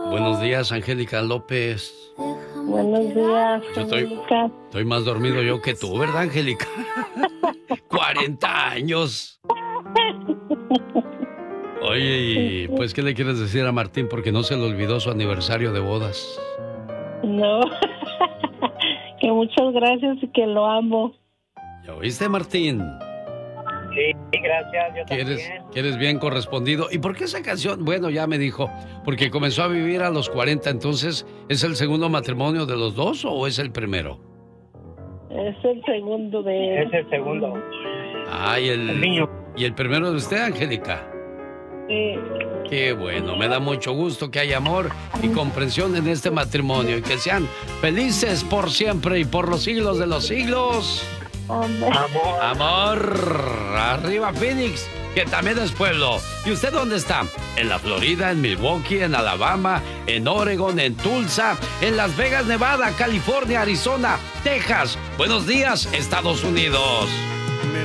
Buenos días, Angélica López. Buenos días, Estoy más dormido yo que tú, ¿verdad, Angélica? 40 años. Oye, y pues, ¿qué le quieres decir a Martín? Porque no se le olvidó su aniversario de bodas. No, que muchas gracias y que lo amo. ¿Ya oíste, Martín? Sí, gracias, yo también. Que eres bien correspondido. ¿Y por qué esa canción? Bueno, ya me dijo, porque comenzó a vivir a los 40, entonces, ¿es el segundo matrimonio de los dos o es el primero? Es el segundo de... Es el segundo. Ah, El niño. ¿Y el primero de usted, Angélica? Sí. Qué bueno, me da mucho gusto que haya amor y comprensión en este matrimonio y que sean felices por siempre y por los siglos de los siglos. Amor. Amor. Arriba Phoenix, que también es pueblo. ¿Y usted dónde está? En la Florida, en Milwaukee, en Alabama, en Oregon, en Tulsa, en Las Vegas, Nevada, California, Arizona, Texas. Buenos días, Estados Unidos.